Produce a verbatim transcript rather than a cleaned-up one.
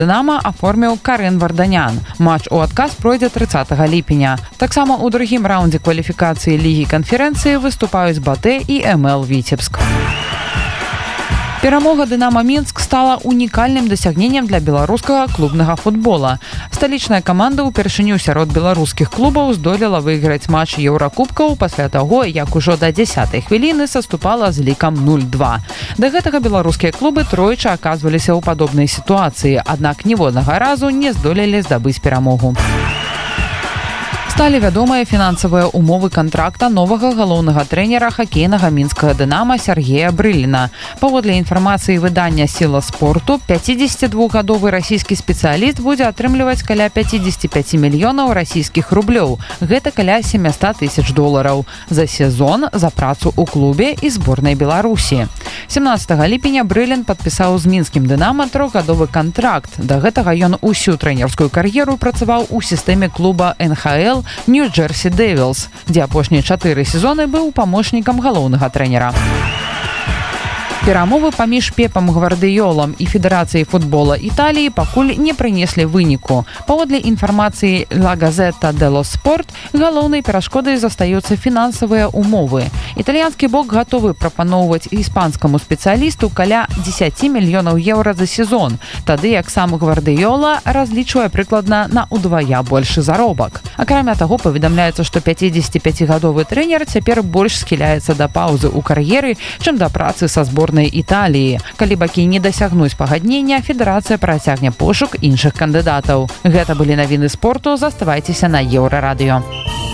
«Дынама» аформіў Карен Варданян. Матч у адказ пройдзе трыццатага ліпеня. Таксама ў другім раўндзе кваліфікацыі Лігі канферэнцыі выступаюць БАТЭ і эм эл Віцебск. Перамога «Дынамо Мінск» стала унікальным дасягненнем для беларускага клубнага футбола. Сталічная каманда ўпершыню сярод беларускіх клубаў здолела выйграць матч еўракубкаў пасля таго, як ужо да дзясятай хвіліны саступала з лікам нуль два. Да гэтага беларускія клубы тройчы аказваліся ў падобнай сітуацыі, аднак ніводнага разу не здолелі здабыць перамогу. Сталі вядомыя фінансавыя умовы кантракта новага галоўнага трэнера хакейнага мінскага «Дынамо» Сергея Брыліна. Паводле інфармацыі выдання «Сіла спорту», пяцідзесяцідвухгадовы расійскі спецыяліст будзе атрымліваць каля пяцідзесят пяць мільёнаў расійскіх рублёў. Гэта каля сямсот тысяч долараў за сезон за працу ў клубе і зборнай Беларусі. сямнаццатага ліпеня Брылін падпісаў з мінскім «Дынамо» трохгадовы кантракт. Да гэтага ён усю трэнерскую кар'еру працаваў у сістэме клуба эн ха эл Нью-Джерсі Дэвілс, дзе апошнія чатыры сезоны быў памочнікам галоўнага трэнера. Перамовы паміж Пепам Гвардыёлам і Федэрацыяй футбола Італіі пакуль не прынеслі выніку. Паводле інфармацыі «Ла Газета дело Спорт», галоўнай перашкодай застаюцца фінансавыя умовы. Італьянскі бок гатовы прапаноўваць іспанскаму спецыялісту каля дзесяць мільёнаў еўра за сезон, тады як сам Гвардыёла разлічвае прыкладна на ўдвая большы заробак. Акрамя таго, паведамляецца, што пяцідзесяціпяцігадовы трэнер цяпер больш схіляецца да паўзы ў кар'еры, чым да працы са зборнай Італіі. Калі бакі не дасягнуць пагаднення, федэрацыя працягне пошук іншых кандыдатаў. Гэта былі навіны спорту. Заставайцеся на Еўрарадыё.